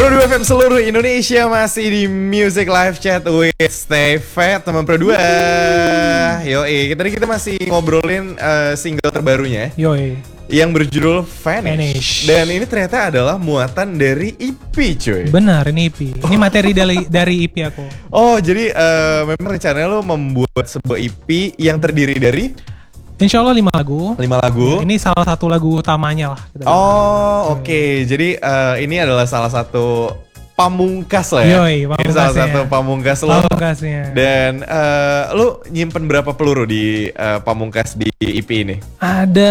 Pro 2 FM seluruh Indonesia masih di Music Live Chat with Stay Fat teman Pro 2. Yoi, kita masih ngobrolin single terbarunya Yoi, yang berjudul Vanish. Dan ini ternyata adalah muatan dari EP, cuy. benar, ini EP. Ini materi dari EP aku. Oh, jadi memang rencananya lo membuat sebuah EP yang terdiri dari Insya Allah 5 lagu. 5 lagu. Ini salah satu lagu utamanya lah. Oh, oke. Jadi ini adalah salah satu pamungkas lah ya. Yoi, ini salah satu pamungkas lo. Pamungkasnya. Dan lo nyimpen berapa peluru di pamungkas di EP ini? Ada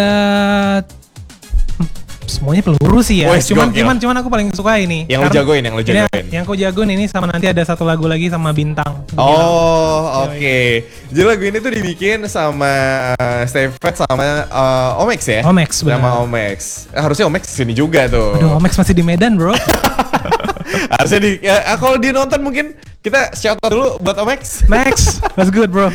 semuanya peluru sih ya. Wes, Cuman aku paling suka ini. Yang lo jagoin. Yang aku jagoin ini sama nanti ada satu lagu lagi sama Bintang. Oh, oke. Jadi lagu ini tuh dibikin sama Stay Fat sama Omex ya? Omex, benar. Sama Omex. Harusnya Omex sini juga tuh. Aduh, Omex masih di Medan, bro. Harusnya kalau dia nonton mungkin kita shout out dulu buat Omex. Max, that's good, bro.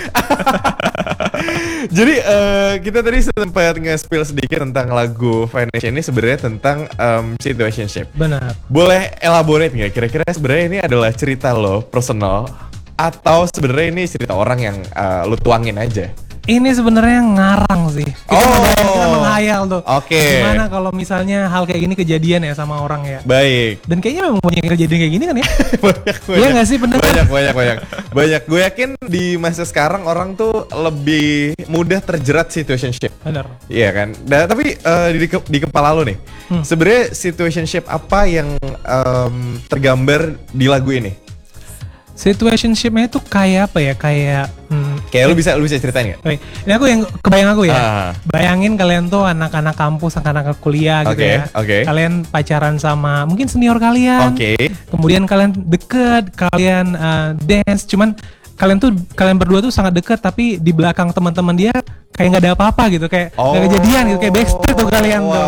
Jadi kita tadi sempat nge-spill sedikit tentang lagu Vanish ini sebenarnya tentang situationship. Benar. Boleh elaborate nggak? Kira-kira sebenarnya ini adalah cerita lo personal atau sebenarnya ini cerita orang yang lo tuangin aja? Ini sebenarnya ngarang sih. Kita menghayal tuh. Oke. Gimana kalau misalnya hal kayak gini kejadian ya sama orang ya? Baik. Dan kayaknya memang punya kejadian kayak gini kan ya? banyak. Iya nggak sih pendengar? Banyak. Gue yakin di masa sekarang orang tuh lebih mudah terjerat situationship. Benar. Iya kan. Nah, tapi di kepala lo nih, sebenarnya situationship apa yang tergambar di lagu ini? Situationship-nya itu kayak apa ya? Kayak Kayak lu bisa ceritain nggak? Baik. Ini aku yang kebayang aku ya. Ah. Bayangin kalian tuh anak-anak kampus, anak-anak kuliah gitu ya. Oke. Kalian pacaran sama mungkin senior kalian. Oke. Kemudian kalian deket, kalian dance. Cuman kalian berdua tuh sangat deket, tapi di belakang teman-teman dia kayak nggak ada apa-apa gitu, kayak nggak kejadian gitu, kayak backstreet tuh kalian tuh.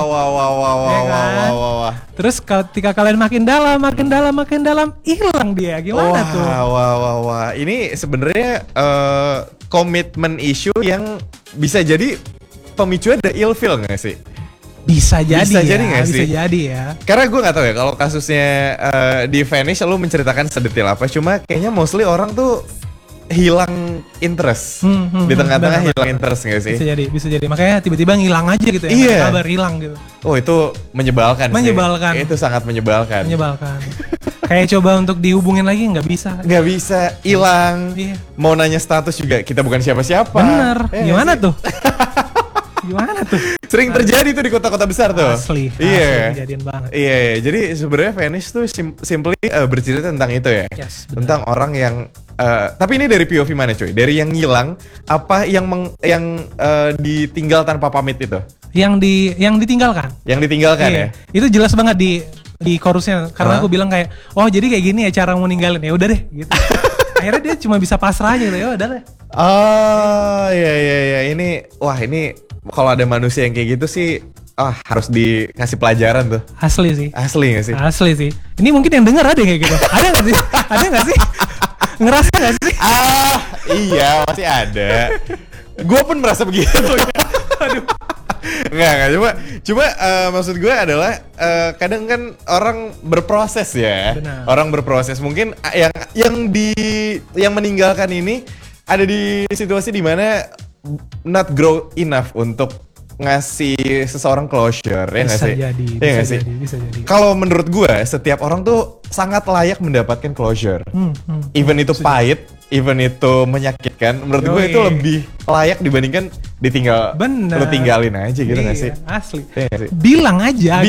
Wah. Terus ketika kalian makin dalam, hilang dia. Gimana tuh? Wah. Ini sebenarnya komitmen issue yang bisa jadi pemicunya ada ilfeel nggak sih? Bisa jadi nggak sih? Bisa jadi ya. Karena gue nggak tahu ya kalau kasusnya di Vanish lu menceritakan sedetail apa. Cuma kayaknya mostly orang tuh hilang interest di tengah-tengah hilang interest nggak sih? Bisa jadi. Makanya tiba-tiba ngilang aja gitu ya. Iya. Kabar hilang gitu. Oh itu menyebalkan sih. Itu sangat menyebalkan. Kayak coba untuk dihubungin lagi nggak bisa. Nggak bisa, hilang. Iya. Mau nanya status juga kita bukan siapa-siapa. Bener. Gimana tuh? Gimana tuh? Sering terjadi tuh di kota-kota besar tuh. Asli kejadian banget. Iya. Jadi sebenarnya Vanish tuh simply bercerita tentang itu ya. Yes, tentang orang yang tapi ini dari POV mana cuy? Dari yang ngilang apa yang ditinggal tanpa pamit itu? Yang ditinggalkan. Yang ditinggalkan ya. Itu jelas banget di chorusnya karena aku bilang kayak, "Oh, jadi kayak gini ya cara mau ninggalin." Ya udah deh gitu. Akhirnya dia cuma bisa pasrah aja gitu. Ya udah deh. Oh, iya. Ini kalau ada manusia yang kayak gitu sih harus dikasih pelajaran tuh. Asli gak sih? Asli sih. Ini mungkin yang denger ada kayak gitu. Ada gak sih? Ngerasa gak sih? Iya masih ada. Gue pun merasa begitu. Aduh. Enggak. Cuma maksud gue adalah kadang kan orang berproses ya. Benar. Orang berproses. Mungkin yang meninggalkan ini ada di situasi dimana not grow enough untuk ngasih seseorang closure. Bisa jadi. Kalau menurut gue setiap orang tuh sangat layak mendapatkan closure. Even itu pahit, even itu menyakitkan, menurut gue itu lebih layak dibandingkan lu tinggalin aja gitu nggak sih? Asli. Iya, Bilang aja.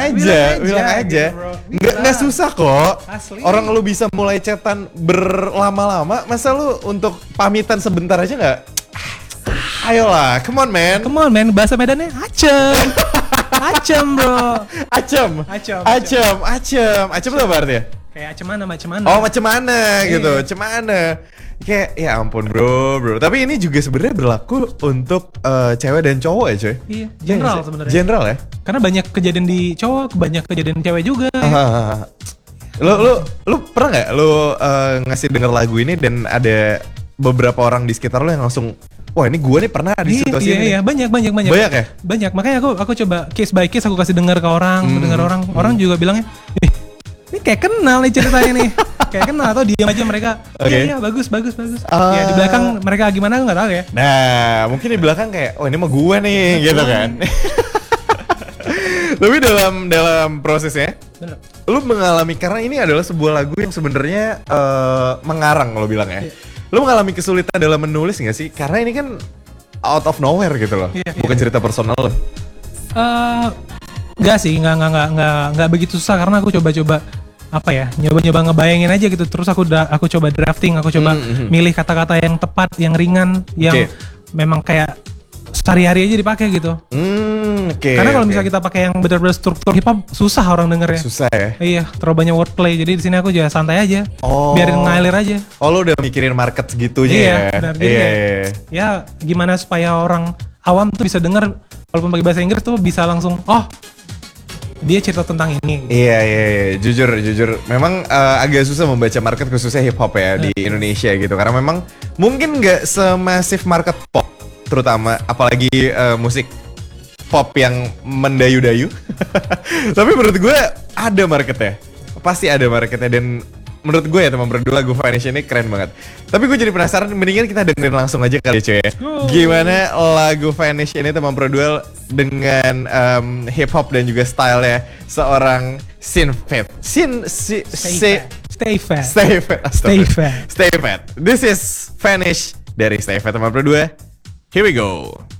Nggak susah kok. Asli. Orang lu bisa mulai chatan berlama-lama, masa lu untuk pamitan sebentar aja nggak? Ayolah, come on man. Bahasa Medannya acem. Acem, bro. Acem itu apa artinya? Kayak macam mana? Oh, macam mana gitu. Cemana. Kayak ya ampun, bro. Tapi ini juga sebenarnya berlaku untuk cewek dan cowok ya, coy. Iya, general sebenarnya. General ya? Karena banyak kejadian di cowok, banyak kejadian cewek juga. Lu pernah nggak ngasih denger lagu ini dan ada beberapa orang di sekitar lu yang langsung wah ini gue nih pernah di situasi ini. Iya, banyak. Banyak ya? Banyak, makanya aku coba case by case aku kasih dengar ke orang, orang juga bilangnya, ini kayak kenal nih ceritanya nih. Kayak kenal atau diam aja mereka. Iya bagus. Ya di belakang mereka gimana nggak tahu ya. Nah mungkin di belakang kayak oh ini mah gue nih gitu kan. Tapi dalam prosesnya, bener. Lu mengalami, karena ini adalah sebuah lagu yang sebenarnya mengarang lo bilang ya. Lu mengalami kesulitan dalam menulis nggak sih? Karena ini kan out of nowhere gitu loh, bukan cerita personal lo. Enggak sih, enggak begitu susah karena aku coba-coba apa ya, nyoba ngebayangin aja gitu. Terus aku coba drafting, aku coba milih kata-kata yang tepat, yang ringan, yang memang kayak sehari-hari aja dipakai gitu. Karena kalau misalnya kita pakai yang benar-benar struktur hip hop susah orang dengernya. Susah ya? Iya, terlalu banyak wordplay. Jadi di sini aku juga santai aja. Biarin ngalir aja. Oh, lu udah mikirin market segitunya ya? Benar. Jadi ya gimana supaya orang awam tuh bisa denger walaupun pakai bahasa Inggris tuh bisa langsung dia cerita tentang ini. Iya. Jujur. Memang agak susah membaca market khususnya hip hop ya di Indonesia gitu. Karena memang mungkin nggak semasif market pop, terutama apalagi musik pop yang mendayu-dayu. Tapi menurut gue ada marketnya. Pasti ada marketnya. Dan menurut gue ya teman berdua lagu Vanish ini keren banget. Tapi gue jadi penasaran, mendingan kita dengerin langsung aja kali ya cuy ya. Gimana lagu Vanish ini teman berdua dengan hip hop dan juga stylenya seorang Synfat. Stay fat. This is Vanish dari Stay Fat teman berdua. Here we go.